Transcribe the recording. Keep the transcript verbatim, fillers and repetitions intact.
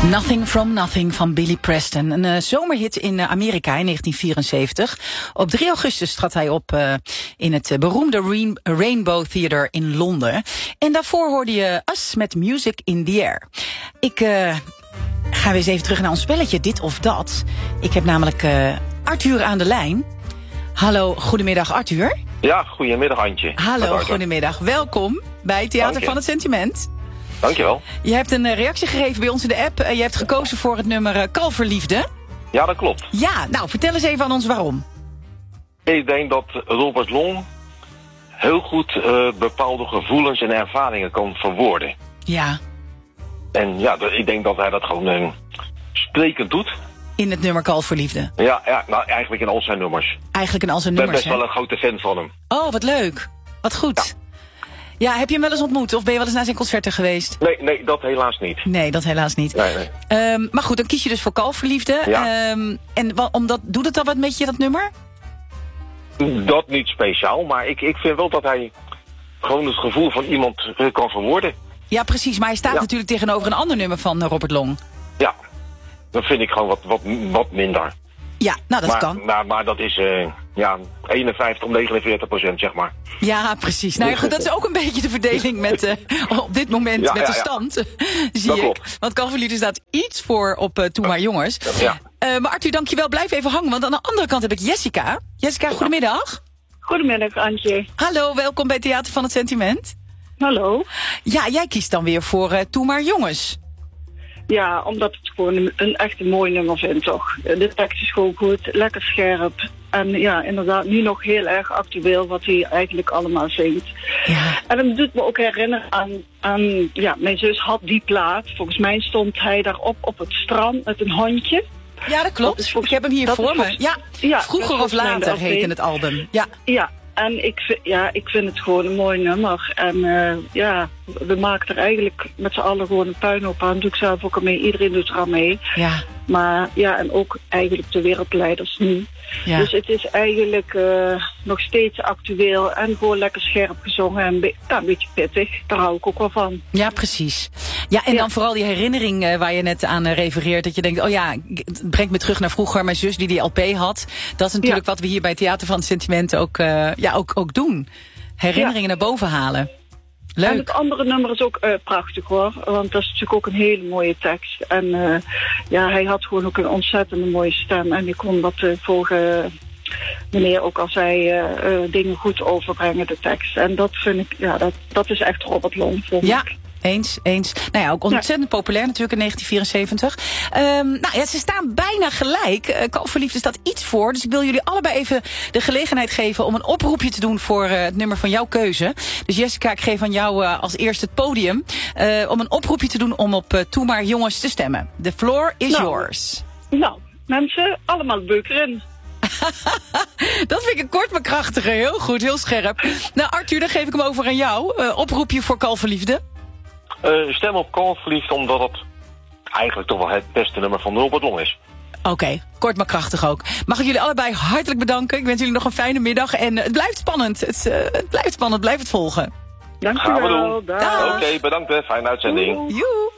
Nothing from Nothing van Billy Preston. Een uh, zomerhit in uh, Amerika in negentien vierenzeventig. Op drie augustus trad hij op uh, in het uh, beroemde Rain- Rainbow Theatre in Londen. En daarvoor hoorde je Us met Music in the Air. Ik uh, ga weer eens even terug naar ons spelletje Dit of Dat. Ik heb namelijk uh, Arthur aan de lijn. Hallo, goedemiddag Arthur. Ja, goedemiddag Antje. Hallo, goedemiddag. Welkom bij Theater van het Sentiment. Dankjewel. Je hebt een reactie gegeven bij ons in de app. Je hebt gekozen voor het nummer Kalverliefde. Ja, dat klopt. Ja, nou, vertel eens even aan ons waarom. Ik denk dat Robert Long heel goed uh, bepaalde gevoelens en ervaringen kan verwoorden. Ja. En ja, ik denk dat hij dat gewoon uh, sprekend doet. In het nummer Kalverliefde? Ja, ja, nou eigenlijk in al zijn nummers. Eigenlijk in al zijn nummers, Ik ben best hè? wel een grote fan van hem. Oh, wat leuk. Wat goed. Ja. Ja, heb je hem wel eens ontmoet? Of ben je wel eens naar zijn concerten geweest? Nee, nee, dat helaas niet. Nee, dat helaas niet. Nee, nee. Um, maar goed, dan kies je dus voor Kalverliefde. Ja. Um, en wa- omdat, doet het dan wat met je, dat nummer? Dat niet speciaal, maar ik, ik vind wel dat hij gewoon het gevoel van iemand uh, kan verwoorden. Ja, precies. Maar hij staat ja. natuurlijk tegenover een ander nummer van uh, Robert Long. Ja, dat vind ik gewoon wat, wat, wat minder. Ja, nou dat maar, kan. Maar, maar dat is uh, ja, eenenvijftig tot negenenveertig procent, zeg maar. Ja, precies. Nou ja, goed, dat is ook een beetje de verdeling met, uh, op dit moment ja, met ja, de ja. stand, zie dat ik. Klopt. Want Kalverliefde staat iets voor op uh, Toe maar jongens. Ja. Uh, maar Arthur, dankjewel. Blijf even hangen, want aan de andere kant heb ik Jessica. Jessica, goedemiddag. Goedemiddag, Antje. Hallo, welkom bij Theater van het Sentiment. Hallo. Ja, jij kiest dan weer voor uh, Toe maar jongens. Ja, omdat het gewoon een, een echt een mooi nummer vind, toch? De tekst is gewoon goed, lekker scherp. En ja, inderdaad, nu nog heel erg actueel wat hij eigenlijk allemaal zingt. Ja. En het doet me ook herinneren aan, aan... Ja, mijn zus had die plaat. Volgens mij stond hij daarop op het strand met een hondje. Ja, dat klopt. Dat volgens, ik heb hem hier voor me. Volgens, ja, ja, vroeger of later heette het album. Ja. Ja. En ik vind, ja, ik vind het gewoon een mooi nummer. En uh, ja, we maken er eigenlijk met z'n allen gewoon een puinhoop aan. Doe ik zelf ook aan mee. Iedereen doet er aan mee. Ja. Maar ja, en ook eigenlijk de wereldleiders nu. Ja. Dus het is eigenlijk uh, nog steeds actueel en gewoon lekker scherp gezongen. En be- ja, een beetje pittig. Daar hou ik ook wel van. Ja, precies. Ja, en ja. dan vooral die herinnering uh, waar je net aan uh, refereert. Dat je denkt, oh ja, het brengt me terug naar vroeger. Mijn zus die die L P had. Dat is natuurlijk ja. wat we hier bij Theater van het Sentiment ook, uh, ja, ook, ook doen. Herinneringen ja. naar boven halen. Leuk. En het andere nummer is ook uh, prachtig hoor. Want dat is natuurlijk ook een hele mooie tekst. En uh, ja, hij had gewoon ook een ontzettende mooie stem. En die kon wat de vorige meneer ook al zei, uh, uh, dingen goed overbrengen, de tekst. En dat vind ik, ja, dat, dat is echt Robert Long, vond ja. ik. Eens, eens. Nou ja, ook ontzettend ja. populair natuurlijk in negentien vierenzeventig. Um, nou ja, ze staan bijna gelijk. Uh, Kalverliefde staat iets voor. Dus ik wil jullie allebei even de gelegenheid geven om een oproepje te doen voor uh, het nummer van jouw keuze. Dus Jessica, ik geef aan jou uh, als eerste het podium. Uh, om een oproepje te doen om op uh, Toe maar jongens te stemmen. The floor is nou, yours. Nou, mensen, allemaal beuk erin. Dat vind ik een kort maar krachtige. Heel goed, heel scherp. Nou Arthur, dan geef ik hem over aan jou. Uh, oproepje voor Kalverliefde. Uh, stem op Kalverliefde omdat het eigenlijk toch wel het beste nummer van Robert Long is. Oké, okay, kort maar krachtig ook. Mag ik jullie allebei hartelijk bedanken. Ik wens jullie nog een fijne middag. En het blijft spannend. Het, uh, het blijft spannend. Blijf het volgen. Dankjewel. Gaan we doen. Oké, okay, bedankt. Hè. Fijne uitzending. Joe.